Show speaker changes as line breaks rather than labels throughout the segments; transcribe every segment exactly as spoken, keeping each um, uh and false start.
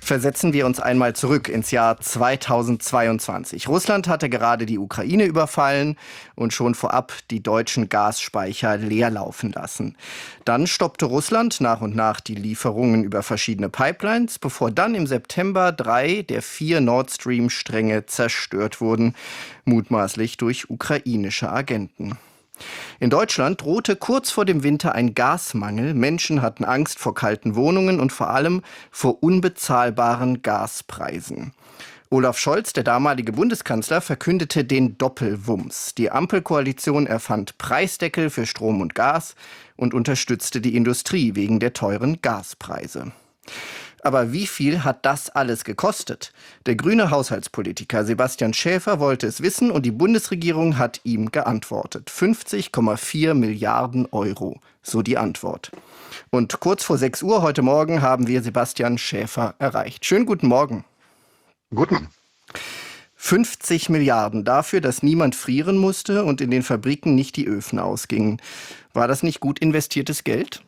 Versetzen wir uns einmal zurück ins Jahr zweitausendzweiundzwanzig. Russland hatte gerade die Ukraine überfallen und schon vorab die deutschen Gasspeicher leer laufen lassen. Dann stoppte Russland nach und nach die Lieferungen über verschiedene Pipelines, bevor dann im September drei der vier Nord Stream-Stränge zerstört wurden, mutmaßlich durch ukrainische Agenten. In Deutschland drohte kurz vor dem Winter ein Gasmangel. Menschen hatten Angst vor kalten Wohnungen und vor allem vor unbezahlbaren Gaspreisen. Olaf Scholz, der damalige Bundeskanzler, verkündete den Doppelwumms. Die Ampelkoalition erfand Preisdeckel für Strom und Gas und unterstützte die Industrie wegen der teuren Gaspreise. Aber wie viel hat das alles gekostet? Der grüne Haushaltspolitiker Sebastian Schäfer wollte es wissen und die Bundesregierung hat ihm geantwortet. fünfzig Komma vier Milliarden Euro, so die Antwort. Und kurz vor sechs Uhr heute Morgen haben wir Sebastian Schäfer erreicht. Schönen guten Morgen.
Guten.
fünfzig Milliarden dafür, dass niemand frieren musste und in den Fabriken nicht die Öfen ausgingen. War das nicht gut investiertes Geld?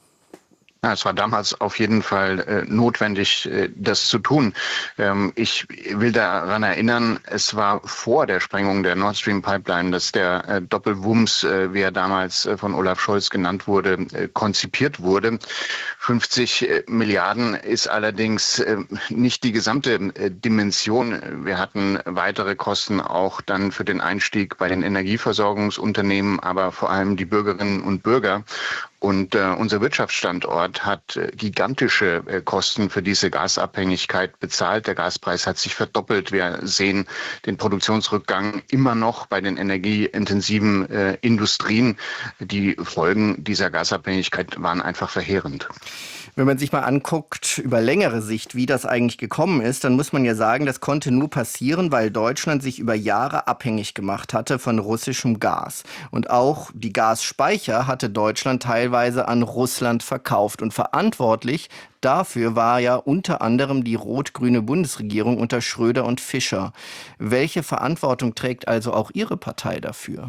Ja, es war damals auf jeden Fall äh, notwendig, äh, das zu tun. Ähm, ich will daran erinnern, es war vor der Sprengung der Nord Stream Pipeline, dass der äh, Doppelwumms, äh, wie er damals äh, von Olaf Scholz genannt wurde, äh, konzipiert wurde. fünfzig äh, Milliarden ist allerdings äh, nicht die gesamte äh, Dimension. Wir hatten weitere Kosten auch dann für den Einstieg bei den Energieversorgungsunternehmen, aber vor allem die Bürgerinnen und Bürger. Und äh, unser Wirtschaftsstandort hat äh, gigantische äh, Kosten für diese Gasabhängigkeit bezahlt. Der Gaspreis hat sich verdoppelt. Wir sehen den Produktionsrückgang immer noch bei den energieintensiven äh, Industrien. Die Folgen dieser Gasabhängigkeit waren einfach verheerend.
Wenn man sich mal anguckt, über längere Sicht, wie das eigentlich gekommen ist, dann muss man ja sagen, das konnte nur passieren, weil Deutschland sich über Jahre abhängig gemacht hatte von russischem Gas. Und auch die Gasspeicher hatte Deutschland teilweise an Russland verkauft. Und verantwortlich dafür war ja unter anderem die rot-grüne Bundesregierung unter Schröder und Fischer. Welche Verantwortung trägt also auch Ihre Partei dafür?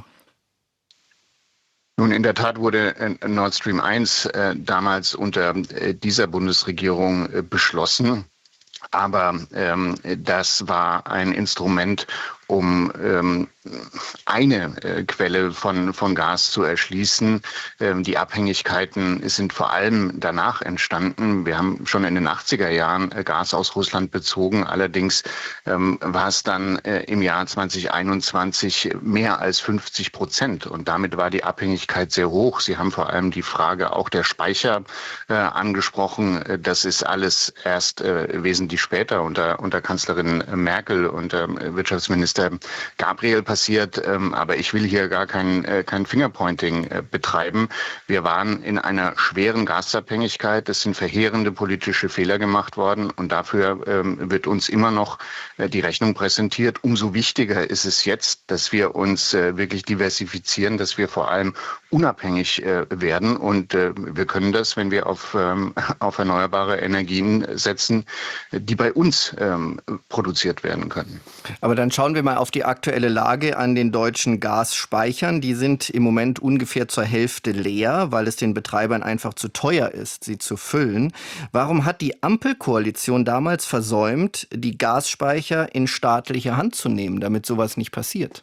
Nun, in der Tat wurde Nord Stream eins äh, damals unter äh, dieser Bundesregierung äh, beschlossen. Aber ähm, das war ein Instrument, um ähm, eine äh, Quelle von, von Gas zu erschließen. Ähm, die Abhängigkeiten sind vor allem danach entstanden. Wir haben schon in den achtziger Jahren äh, Gas aus Russland bezogen. Allerdings ähm, war es dann äh, im Jahr zweitausendeinundzwanzig mehr als fünfzig Prozent. Und damit war die Abhängigkeit sehr hoch. Sie haben vor allem die Frage auch der Speicher äh, angesprochen. Das ist alles erst äh, wesentlich später unter, unter Kanzlerin Merkel und äh, Wirtschaftsminister Gabriel passiert, aber ich will hier gar kein, kein Fingerpointing betreiben. Wir waren in einer schweren Gasabhängigkeit. Es sind verheerende politische Fehler gemacht worden und dafür wird uns immer noch die Rechnung präsentiert. Umso wichtiger ist es jetzt, dass wir uns wirklich diversifizieren, dass wir vor allem unabhängig werden und wir können das, wenn wir auf, auf erneuerbare Energien setzen, die bei uns produziert werden können.
Aber dann schauen wir mal auf die aktuelle Lage an den deutschen Gasspeichern. Die sind im Moment ungefähr zur Hälfte leer, weil es den Betreibern einfach zu teuer ist, sie zu füllen. Warum hat die Ampelkoalition damals versäumt, die Gasspeicher in staatliche Hand zu nehmen, damit sowas nicht passiert?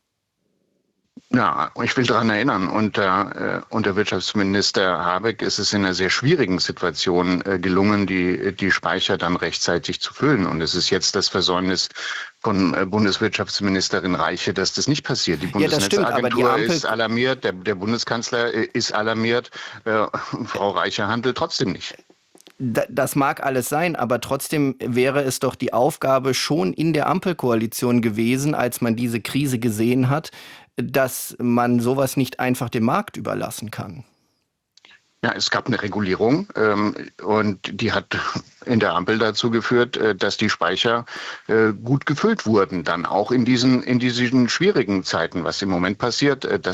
Ja, ich will daran erinnern, unter, äh, unter Wirtschaftsminister Habeck ist es in einer sehr schwierigen Situation äh, gelungen, die, die Speicher dann rechtzeitig zu füllen. Und es ist jetzt das Versäumnis von äh, Bundeswirtschaftsministerin Reiche, dass das nicht passiert. Die Bundesnetzagentur ja, ist alarmiert, der, der Bundeskanzler äh, ist alarmiert, äh, Frau Reiche handelt trotzdem nicht.
Das mag alles sein, aber trotzdem wäre es doch die Aufgabe schon in der Ampelkoalition gewesen, als man diese Krise gesehen hat, dass man sowas nicht einfach dem Markt überlassen kann.
Ja, es gab eine Regulierung ähm, und die hat in der Ampel dazu geführt, äh, dass die Speicher äh, gut gefüllt wurden, dann auch in diesen in diesen schwierigen Zeiten, was im Moment passiert, äh, dass